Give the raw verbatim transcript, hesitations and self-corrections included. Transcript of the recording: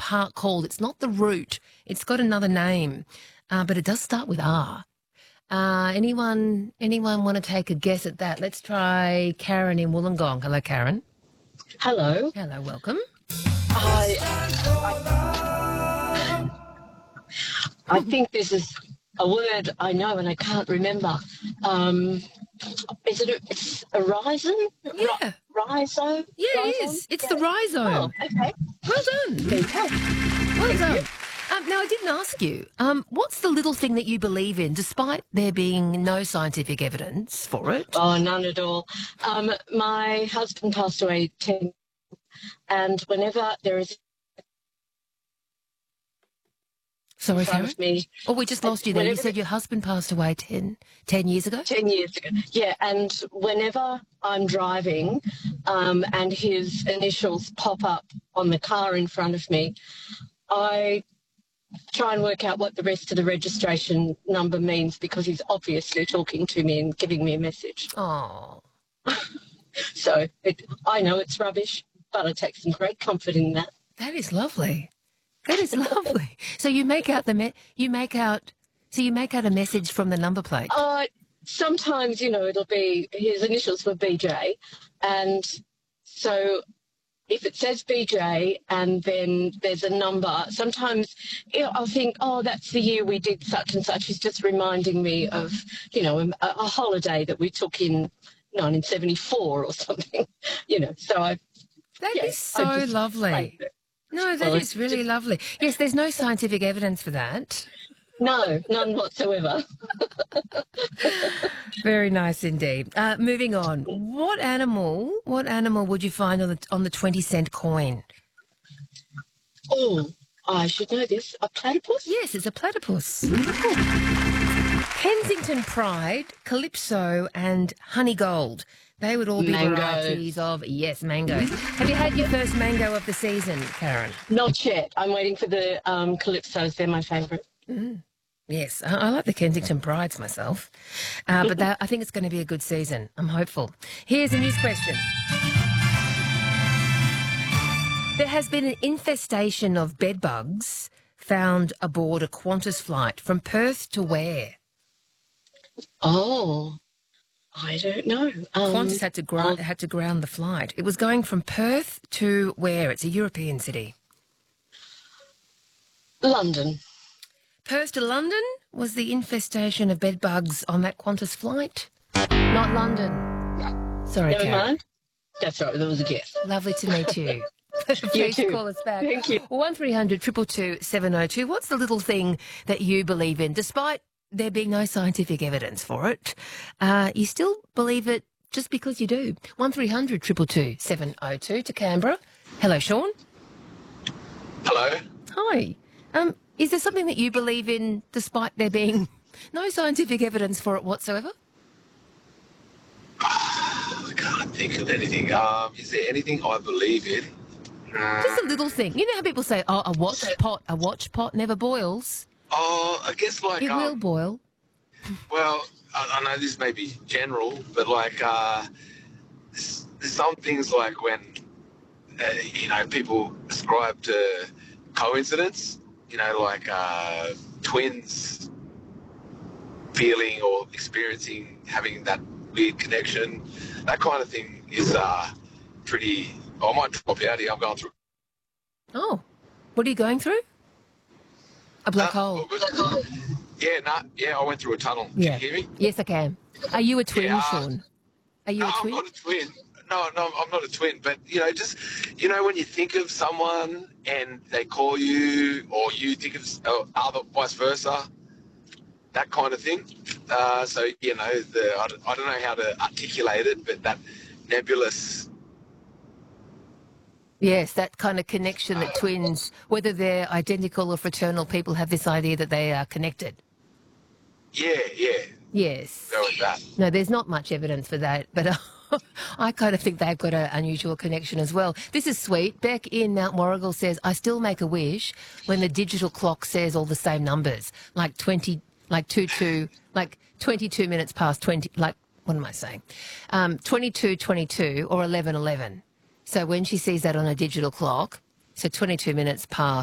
park called? It's not the Root. It's got another name, uh, but it does start with R. Uh, anyone anyone want to take a guess at that? Let's try Karen in Wollongong. Hello, Karen. Hello. Hello, welcome. I, I, I think this is a word I know and I can't remember. Um, is it a, it's a rhizome? Yeah. Rhizome? Yeah, it Rhizome? is. It's Yeah. the rhizome. Oh, okay. Well done. There you go. Well done. Um, now, I didn't ask you, um, what's the little thing that you believe in, despite there being no scientific evidence for it? Oh, none at all. Um, my husband passed away ten, and whenever there is Sorry, in front Karen? of me, Oh, we just lost you there. You whenever said your husband passed away ten, ten years ago? ten years ago. Yeah, and whenever I'm driving um, and his initials pop up on the car in front of me, I try and work out what the rest of the registration number means because he's obviously talking to me and giving me a message. Oh. So it, I know it's rubbish, but I take some great comfort in that. That is lovely. That is lovely. So you make out the me- you make out so you make out a message from the number plate. Uh, sometimes, you know, it'll be his initials were B J, and so if it says B J and then there's a number, sometimes you know, I'll think, oh, that's the year we did such and such. He's just reminding me of, you know, a, a holiday that we took in nineteen seventy-four or something, you know. So I. That yeah, is so lovely. No, that Well, is really just- lovely. Yes, there's no scientific evidence for that. No, none whatsoever. Very nice indeed. Uh, moving on. What animal? What animal would you find on the on the twenty cent coin? Oh, I should know this. A platypus? Yes, it's a platypus. Kensington Pride, Calypso, and Honey Gold. They would all be Mango. varieties of, yes, mangoes. Have you had your first mango of the season, Karen? Not yet. I'm waiting for the um, Calypsos. They're my favourite. Mm. Yes, I, I like the Kensington Prides myself, uh, but that, I think it's going to be a good season. I'm hopeful. Here's a news question. There has been an infestation of bedbugs found aboard a Qantas flight from Perth to where? Oh, I don't know. Um, Qantas had to, gr- had to ground the flight. It was going from Perth to where? It's a European city. London. Perth to London was the infestation of bedbugs on that Qantas flight. Not London. Sorry, Never Karen. mind. That's right. That was a guess. Lovely to meet you. Please too. call us back. Thank you. one three hundred two two two seven oh two. What's the little thing that you believe in, despite there being no scientific evidence for it? Uh, you still believe it just because you do. one three hundred two two two seven oh two to Canberra. Hello, Sean. Hello. Hi. Um, is there something that you believe in despite there being no scientific evidence for it whatsoever? I can't think of anything. Um, is there anything I believe in? Uh, Just a little thing. You know how people say, oh, a watch pot, a watch pot never boils? oh, I guess like It um, will boil. well, I, I know this may be general, but like uh, there's, there's some things like when uh, you know people ascribe to coincidence. You know, like uh, twins feeling or experiencing having that weird connection. That kind of thing is uh, pretty. I might drop out here. I'm going through. Oh, what are you going through? A black Uh, hole. Yeah, nah, yeah, I went through a tunnel. Can Yeah. you hear me? Yes, I can. Are you a twin, Yeah, uh, Sean? Are you No, a I'm twin? not a twin. No, no, I'm not a twin. But, you know, just, you know, when you think of someone and they call you or you think of uh, other, vice versa, that kind of thing. Uh, so, you know, the I, don't- I don't know how to articulate it, but that nebulous. Yes, that kind of connection that twins, whether they're identical or fraternal, people have this idea that they are connected. Yeah, yeah, Yes. go with that. No, there's not much evidence for that, but uh, I kind of think they've got an unusual connection as well. This is sweet. Beck in Mount Warrigal says, I still make a wish when the digital clock says all the same numbers, like twenty, like two, two, like twenty-two minutes past twenty, like, what am I saying? Um, twenty-two, twenty-two or eleven, eleven. So when she sees that on a digital clock, so twenty-two minutes past